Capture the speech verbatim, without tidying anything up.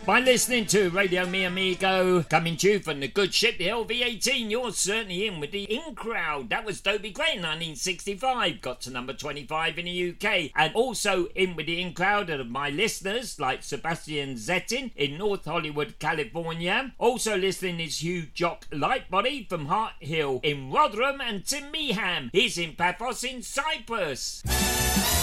By listening to Radio Mi Amigo, coming to you from the good ship, the L V eighteen, you're certainly in with the In Crowd. That was Dobie Gray in nineteen sixty-five, got to number twenty-five in the U K. And also in with the In Crowd are my listeners, like Sebastian Zettin in North Hollywood, California. Also listening is Hugh Jock Lightbody from Hart Hill in Rotherham, and Tim Meeham, he's in Paphos in Cyprus.